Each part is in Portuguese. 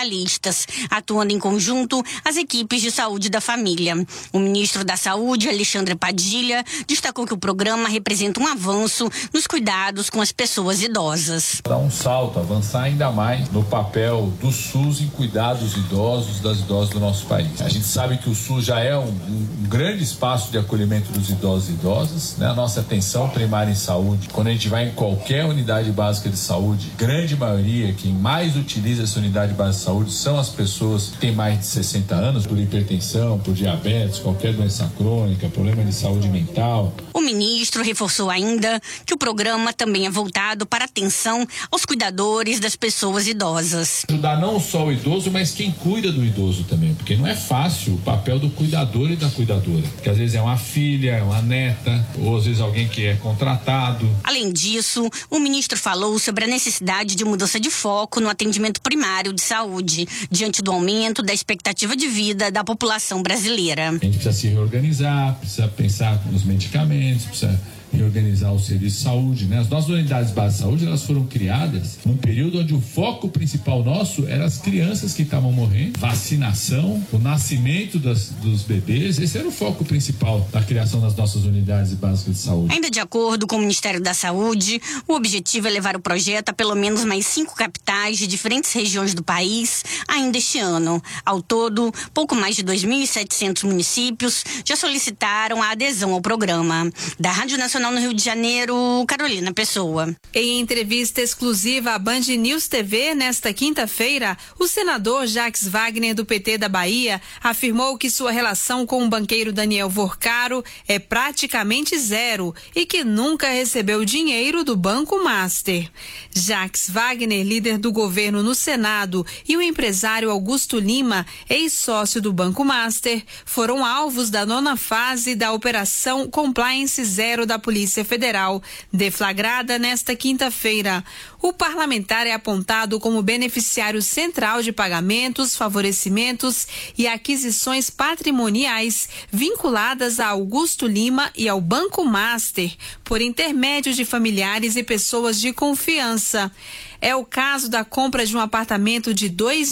especialistas, atuando em conjunto as equipes de saúde da família. O ministro da Saúde, Alexandre Padilha, destacou que o programa representa um avanço nos cuidados com as pessoas idosas. Dar um salto, avançar ainda mais no papel do SUS em cuidar dos idosos, das idosas do nosso país. A gente sabe que o SUS já é um grande espaço de acolhimento dos idosos e idosas, né? A nossa atenção primária em saúde, quando a gente vai em qualquer unidade básica de saúde, grande maioria, quem mais utiliza essa unidade básica de saúde são as pessoas que têm mais de 60 anos, por hipertensão, por diabetes, qualquer doença crônica, problema de saúde mental. O ministro reforçou ainda que o programa também é voltado para atenção aos cuidadores das pessoas idosas. Ajudar não só o idoso, mas quem cuida do idoso também, porque não é fácil o papel do cuidador e da cuidadora, que às vezes é uma filha, é uma neta, ou às vezes alguém que é contratado. Além disso, o ministro falou sobre a necessidade de mudança de foco no atendimento primário de saúde, diante do aumento da expectativa de vida da população brasileira. A gente precisa se reorganizar, precisa pensar nos medicamentos, precisa reorganizar o serviço de saúde, né? As nossas unidades básicas de saúde, elas foram criadas num período onde o foco principal nosso era as crianças que estavam morrendo, vacinação, o nascimento dos bebês. Esse era o foco principal da criação das nossas unidades básicas de saúde. Ainda de acordo com o Ministério da Saúde, o objetivo é levar o projeto a pelo menos mais 5 capitais de diferentes regiões do país ainda este ano. Ao todo, pouco mais de 2.700 municípios já solicitaram a adesão ao programa. Da Rádio Nacional no Rio de Janeiro, Carolina Pessoa. Em entrevista exclusiva à Band News TV, nesta quinta-feira, o senador Jacques Wagner, do PT da Bahia, afirmou que sua relação com o banqueiro Daniel Vorcaro é praticamente zero e que nunca recebeu dinheiro do Banco Master. Jacques Wagner, líder do governo no Senado, e o empresário Augusto Lima, ex-sócio do Banco Master, foram alvos da 9ª fase da Operação Compliance Zero da Polícia Federal, deflagrada nesta quinta-feira. O parlamentar é apontado como beneficiário central de pagamentos, favorecimentos e aquisições patrimoniais vinculadas a Augusto Lima e ao Banco Master, por intermédio de familiares e pessoas de confiança. É o caso da compra de um apartamento de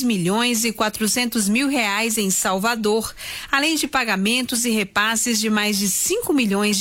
R$2.400.000 em Salvador, além de pagamentos e repasses de mais de R$5 milhões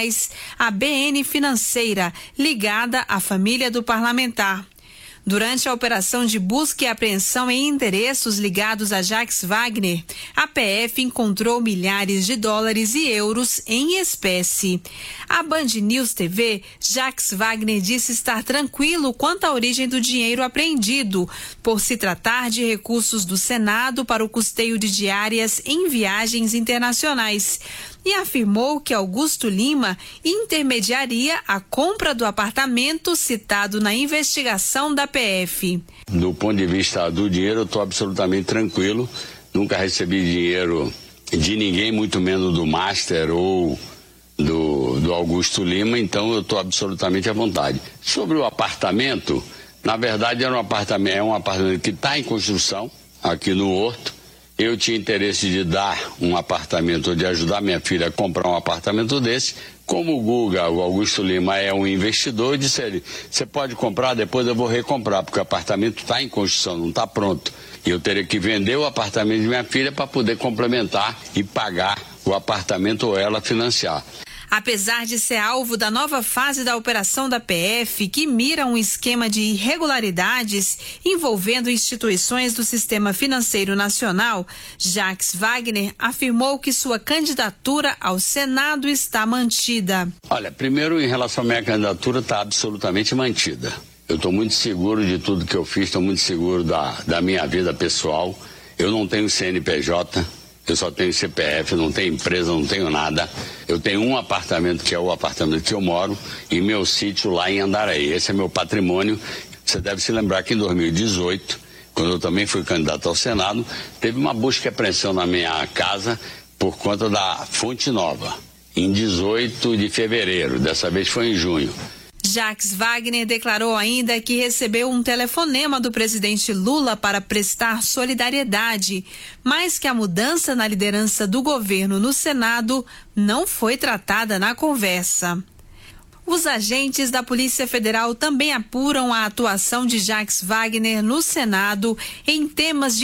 à BN Financeira, ligada à família do parlamentar. Durante a operação de busca e apreensão em endereços ligados a Jacques Wagner, a PF encontrou milhares de dólares e euros em espécie. À Band News TV, Jacques Wagner disse estar tranquilo quanto à origem do dinheiro apreendido, por se tratar de recursos do Senado para o custeio de diárias em viagens internacionais. E afirmou que Augusto Lima intermediaria a compra do apartamento citado na investigação da PF. Do ponto de vista do dinheiro, eu estou absolutamente tranquilo. Nunca recebi dinheiro de ninguém, muito menos do Master ou do Augusto Lima, então eu estou absolutamente à vontade. Sobre o apartamento, na verdade é um apartamento que está em construção aqui no Horto. Eu tinha interesse de dar um apartamento, de ajudar minha filha a comprar um apartamento desse. Como o Guga, o Augusto Lima, é um investidor, eu disse a ele, você pode comprar, depois eu vou recomprar, porque o apartamento está em construção, não está pronto. E eu teria que vender o apartamento de minha filha para poder complementar e pagar o apartamento ou ela financiar. Apesar de ser alvo da nova fase da operação da PF, que mira um esquema de irregularidades envolvendo instituições do sistema financeiro nacional, Jacques Wagner afirmou que sua candidatura ao Senado está mantida. Olha, primeiro, em relação à minha candidatura, está absolutamente mantida. Eu estou muito seguro de tudo que eu fiz, estou muito seguro da minha vida pessoal. Eu não tenho CNPJ. Eu só tenho CPF, não tenho empresa, não tenho nada. Eu tenho um apartamento, que é o apartamento que eu moro, e meu sítio lá em Andaraí. Esse é meu patrimônio. Você deve se lembrar que em 2018, quando eu também fui candidato ao Senado, teve uma busca e apreensão na minha casa por conta da Fonte Nova, em 18 de fevereiro. Dessa vez foi em junho. Jacques Wagner declarou ainda que recebeu um telefonema do presidente Lula para prestar solidariedade, mas que a mudança na liderança do governo no Senado não foi tratada na conversa. Os agentes da Polícia Federal também apuram a atuação de Jacques Wagner no Senado em temas de